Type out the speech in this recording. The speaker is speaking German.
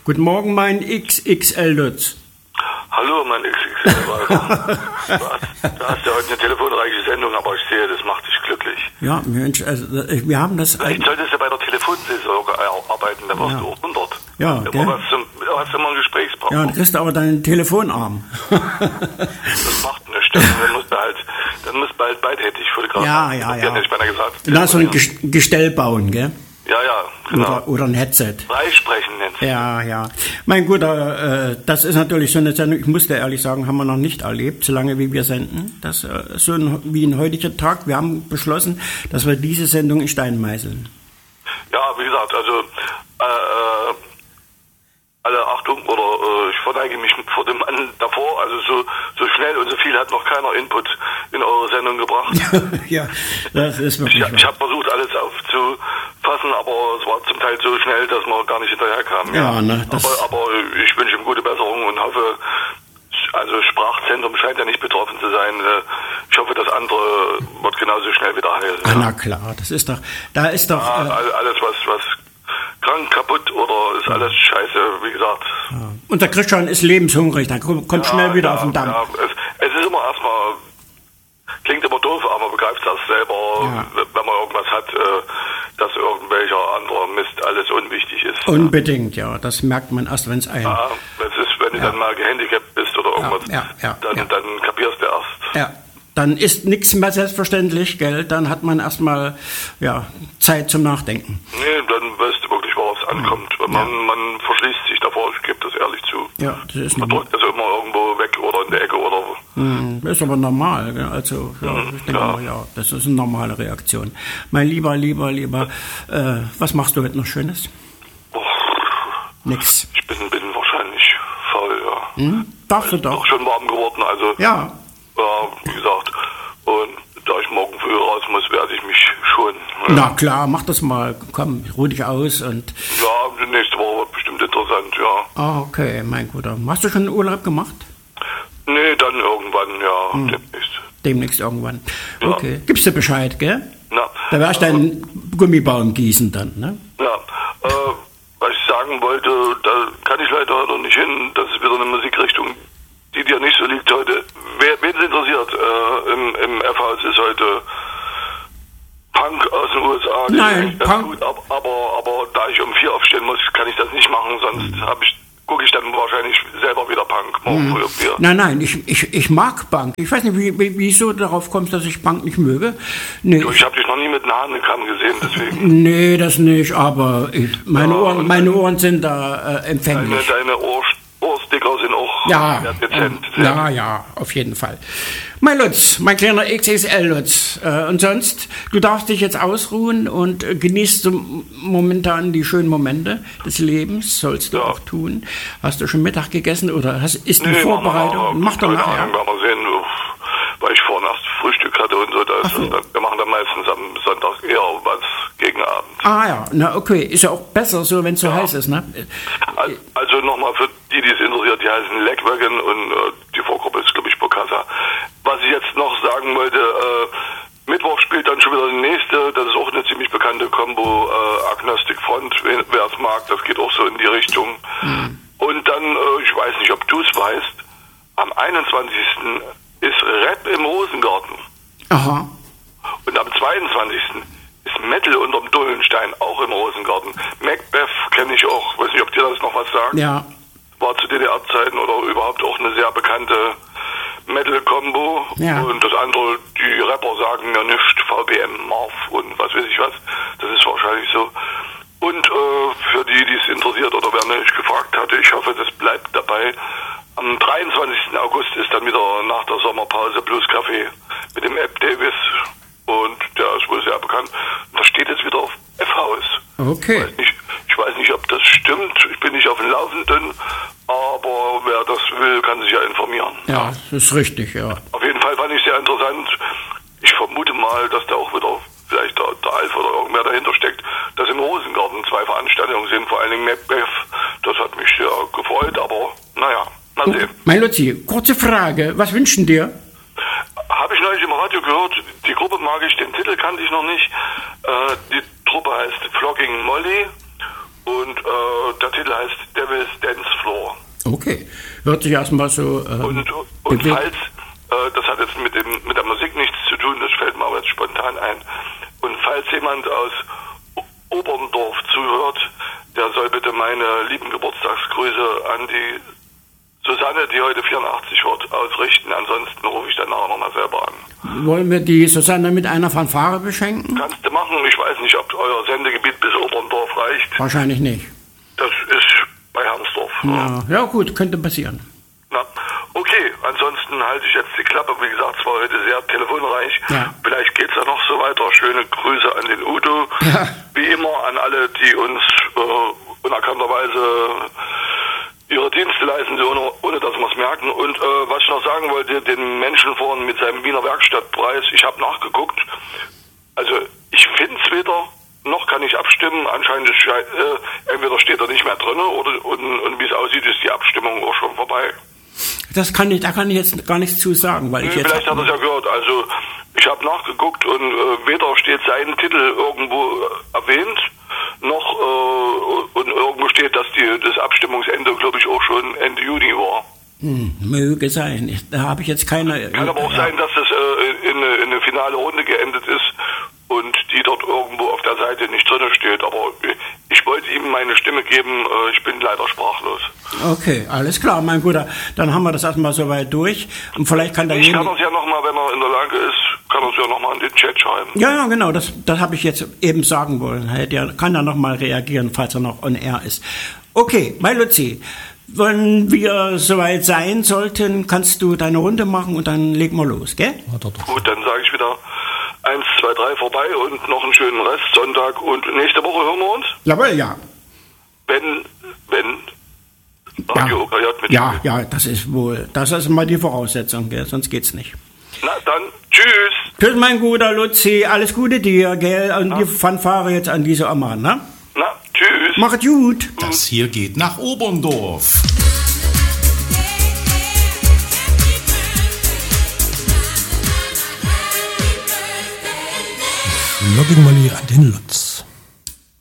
Guten Morgen, mein XXL-Lutz. Hallo, mein XXL. Du hast ja heute eine telefonreiche Sendung, aber ich sehe, das macht dich glücklich. Ja, Mensch, also wir haben das... Vielleicht solltest du bei der Telefonsaison arbeiten, da wirst du auch 100. Ja, du hast immer einen Gesprächspartner. Ja, dann kriegst du aber deinen Telefonarm. Das macht nichts. Dann musst du halt beidhändig fotografieren. Ja. Ja, nicht beinahe gesagt. Du darfst so ein Gestell bauen, gell? Ja, genau. Oder ein Headset. Freisprechen nennt sich. Ja. Mein Guter, das ist natürlich so eine Sendung, ich muss dir ehrlich sagen, haben wir noch nicht erlebt, solange wie wir senden. Das so wie ein heutiger Tag. Wir haben beschlossen, dass wir diese Sendung in Stein meißeln. Ja, wie gesagt, also alle Achtung, oder ich verneige mich vor dem Mann davor, also so schnell und so viel hat noch keiner Input in eure Sendung gebracht. Ja, das ist wirklich Ich habe versucht, alles aufzufassen, aber es war zum Teil so schnell, dass man gar nicht hinterherkam. Ja, ne, aber ich wünsche ihm gute Besserung und hoffe, also Sprachzentrum scheint ja nicht betroffen zu sein. Ich hoffe, das andere wird genauso schnell wieder heil. Ja. Na klar, das ist doch, alles was krank, kaputt oder ist alles scheiße, wie gesagt. Ja. Und der Christian ist lebenshungrig, der kommt schnell wieder auf den Damm. Ja, es ist immer erstmal, klingt immer doof, aber man begreift das selber, wenn man irgendwas hat, dass irgendwelcher anderer Mist alles unwichtig ist. Unbedingt, ja, das merkt man erst, wenn es ein... Ja, wenn du dann mal gehandicapt bist oder irgendwas, dann kapierst du erst. Ja. Dann ist nichts mehr selbstverständlich, gell? Dann hat man erstmal Zeit zum Nachdenken. Nee, dann weißt du wirklich, worauf es ankommt. Man verschließt sich davor, ich gebe das ehrlich zu. Ja, das ist man drückt das immer irgendwo weg oder in der Ecke oder wo. Das ist aber normal, gell? Also, ich denke mal, das ist eine normale Reaktion. Mein Lieber, was machst du heute noch Schönes? Nix. Ich bin wahrscheinlich faul, ja. Darfst du doch. Ist schon warm geworden, also. Ja. Ja, wie gesagt, und da ich morgen früh raus muss, werde ich mich schon. Na klar, mach das mal. Komm, ruh dich aus und... Ja, die nächste Woche wird bestimmt interessant, ja. Ah, okay, mein Guter. Hast du schon einen Urlaub gemacht? Nee, dann irgendwann, ja, Demnächst irgendwann. Ja. Okay, gibst du Bescheid, gell? Na. Da werde ich deinen Gummibaum gießen dann, ne? Ja, was ich sagen wollte, da kann ich leider noch nicht hin, das ist wieder eine Musikrichtung, die dir nicht so liegt heute. Wen es interessiert, im F-Haus ist heute Punk aus den USA. Nein, Punk. Gut, aber da ich um 4 aufstehen muss, kann ich das nicht machen, sonst gucke ich dann wahrscheinlich selber wieder Punk morgen früh um 4. Nein, ich mag Punk. Ich weiß nicht, wieso du darauf kommst, dass ich Punk nicht möge. Nee. Ich habe dich noch nie mit einem Hahnenkamm gesehen, deswegen. Nee, das nicht, aber meine Ohren sind da empfänglich. Deine Ohrsticker sind auch sehr dezent. Ja, auf jeden Fall. Mein Lutz, mein kleiner XXL-Lutz. Und sonst, du darfst dich jetzt ausruhen und genießt so momentan die schönen Momente des Lebens, sollst du auch tun. Hast du schon Mittag gegessen oder ist die Vorbereitung? Mach doch nachher. Werden wir sehen, weil ich vorhin erst Frühstück hatte und so. Wir machen dann meistens am Sonntag eher was gegen Abend. Ah ja, na okay, ist ja auch besser so, wenn es so heiß ist, ne? Also nochmal für die es interessiert, die heißen Legwagon und die Vorgruppe ist, glaube ich, Bokassa. Was ich jetzt noch sagen wollte, Mittwoch spielt dann schon wieder die nächste, das ist auch eine ziemlich bekannte Combo, Agnostic Front, wer es mag, das geht auch so in die Richtung. Und dann, ich weiß nicht, ob du es weißt, am 21. ist Rap im Rosengarten. Aha. Und am 22. ist Metal unterm Dullenstein auch im Rosengarten. Macbeth kenne ich auch, weiß nicht, ob dir das noch was sagt. Ja. War zu DDR-Zeiten oder überhaupt auch eine sehr bekannte Metal-Kombo. Ja. Und das andere, die Rapper sagen mir nichts, VBM, Marv und was weiß ich was. Das ist wahrscheinlich so. Und für die es interessiert oder wer mich gefragt hatte, ich hoffe, das bleibt dabei. Am 23. August ist dann wieder nach der Sommerpause Blues Café mit dem App Davis. Und der ist wohl sehr bekannt. Da steht jetzt wieder auf F-Haus. Okay. Ich weiß nicht, ob das stimmt. Ich bin nicht auf dem Laufenden. Aber wer das will, kann sich ja informieren. Ja, das ist richtig, ja. Auf jeden Fall fand ich sehr interessant. Ich vermute mal, dass da auch wieder vielleicht der Alf oder irgendwer dahinter steckt, dass im Rosengarten 2 Veranstaltungen sind, vor allen Dingen Macbeth. Das hat mich sehr gefreut, aber naja, mal sehen. Mein Luzi, kurze Frage. Was wünschen dir? Habe ich neulich im Radio gehört, die Gruppe mag ich, den Titel kannte ich noch nicht. Die Truppe heißt Flogging Molly und der Titel heißt Der Devil's Dance Floor. Okay, hört sich erstmal so Und falls, das hat jetzt mit der Musik nichts zu tun, das fällt mir aber jetzt spontan ein. Und falls jemand aus Oberndorf zuhört, der soll bitte meine lieben Geburtstagsgrüße an die Susanne, die heute 84 wird, ausrichten. Ansonsten rufe ich dann nachher nochmal selber an. Wollen wir die Susanne mit einer Fanfare beschenken? Kannst du machen. Ich weiß nicht, ob euer Sendegebiet bis Oberndorf reicht. Wahrscheinlich nicht. Das ist bei Hermsdorf. Ja, gut, könnte passieren. Na, okay, ansonsten halte ich jetzt die Klappe. Wie gesagt, es war heute sehr telefonreich. Ja. Vielleicht geht es ja noch so weiter. Schöne Grüße an den Udo. Ja. Wie immer an alle, die uns unerkannterweise ihre Dienste leisten, ohne dass wir es merken. Und was ich noch sagen wollte, den Menschen vorhin mit seinem Wiener Werkstattpreis, ich habe nachgeguckt. Also ich finde es weder, noch kann ich abstimmen. Anscheinend ist entweder steht er nicht mehr drin und wie es aussieht, ist die Abstimmung auch schon vorbei. Da kann ich jetzt gar nichts zu sagen, weil vielleicht hat er es ja gehört. Also ich habe nachgeguckt und weder steht sein Titel irgendwo erwähnt, noch und irgendwo steht, dass das Abstimmungsende, glaube ich, auch schon Ende Juni war. Möge sein. Da habe ich jetzt keine... Kann aber auch sein, dass das in eine finale Runde geendet ist und die dort irgendwo auf der Seite nicht drin steht. Aber ich wollte ihm meine Stimme geben. Ich bin leider sprachlos. Okay, alles klar, mein Guter. Dann haben wir das erstmal soweit durch. Und vielleicht kann Ich kann uns ja nochmal, wenn er in der Lage ist, kann uns ja nochmal in den Chat schreiben. Ja, genau. Das habe ich jetzt eben sagen wollen. Kann er nochmal reagieren, falls er noch on air ist. Okay, mein Luzi. Wenn wir soweit sein sollten, kannst du deine Runde machen und dann legen wir los, gell? Gut, dann sage ich wieder 1, 2, 3 vorbei und noch einen schönen Rest Sonntag und nächste Woche hören wir uns? Jawohl, ja. Wenn Radio OKJ mit Ja, das ist mal die Voraussetzung, gell? Sonst geht's nicht. Na dann, tschüss. Tschüss, mein guter Luzi, alles Gute dir, gell? Und die Fanfare jetzt an diese Amman, ne? Na, tschüss. Macht gut. Das hier geht nach Oberndorf. Logging mal hier an den Lutz.